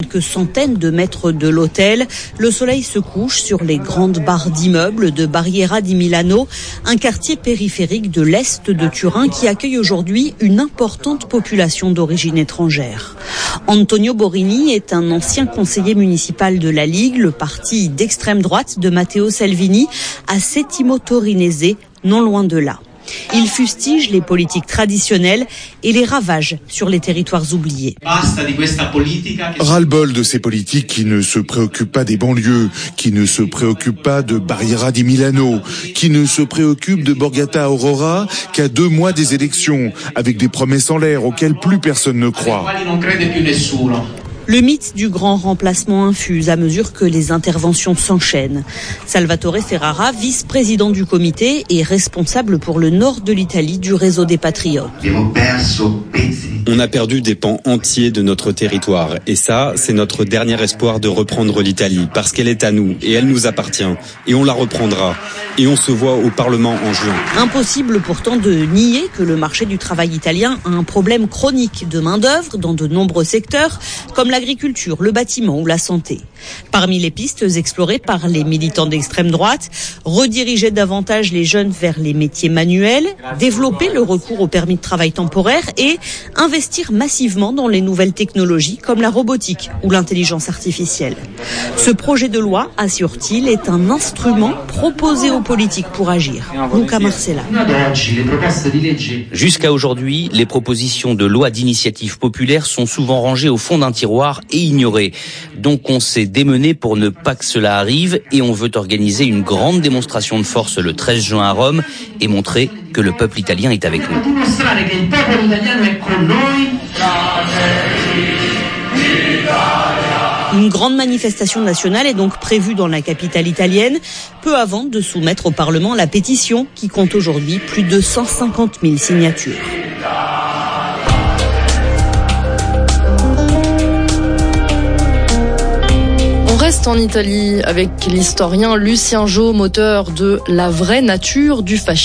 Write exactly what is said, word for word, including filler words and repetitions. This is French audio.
Quelques centaines de mètres de l'hôtel, le soleil se couche sur les grandes barres d'immeubles de Barriera di Milano, un quartier périphérique de l'Est de Turin qui accueille aujourd'hui une importante population d'origine étrangère. Antonio Borini est un ancien conseiller municipal de la Ligue, le parti d'extrême droite de Matteo Salvini, à Settimo Torinese, non loin de là. Il fustige les politiques traditionnelles et les ravages sur les territoires oubliés. Ras-le-bol de ces politiques qui ne se préoccupent pas des banlieues, qui ne se préoccupent pas de Barriera di Milano, qui ne se préoccupent de Borgata Aurora qu'à deux mois des élections, avec des promesses en l'air auxquelles plus personne ne croit. Le mythe du grand remplacement infuse à mesure que les interventions s'enchaînent. Salvatore Ferrara, vice-président du comité et responsable pour le nord de l'Italie du réseau des Patriotes. On a perdu des pans entiers de notre territoire. Et ça, c'est notre dernier espoir de reprendre l'Italie. Parce qu'elle est à nous et elle nous appartient. Et on la reprendra. Et on se voit au Parlement en juin. Impossible pourtant de nier que le marché du travail italien a un problème chronique de main-d'œuvre dans de nombreux secteurs, comme l'agriculture, le bâtiment ou la santé. Parmi les pistes explorées par les militants d'extrême droite, rediriger davantage les jeunes vers les métiers manuels, développer le recours au permis de travail temporaire et investir massivement dans les nouvelles technologies comme la robotique ou l'intelligence artificielle. Ce projet de loi, assure-t-il, est un instrument proposé aux politiques pour agir. Luca Marcella. Jusqu'à aujourd'hui, les propositions de loi d'initiative populaire sont souvent rangées au fond d'un tiroir et ignorées. Donc on s'est démené pour ne pas que cela arrive et on veut organiser une grande démonstration de force le treize juin à Rome et montrer que le peuple italien est avec nous. Une grande manifestation nationale est donc prévue dans la capitale italienne, peu avant de soumettre au Parlement la pétition qui compte aujourd'hui plus de cent cinquante mille signatures. On reste en Italie avec l'historien Lucien Jaume, auteur de La vraie nature du fascisme.